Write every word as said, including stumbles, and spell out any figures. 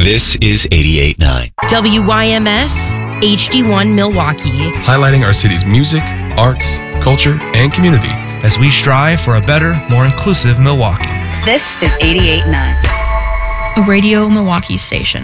This is eighty-eight point nine. W Y M S H D one Milwaukee. Highlighting our city's music, arts, culture, and community as we strive for a better, more inclusive Milwaukee. This is eighty-eight point nine. A Radio Milwaukee station.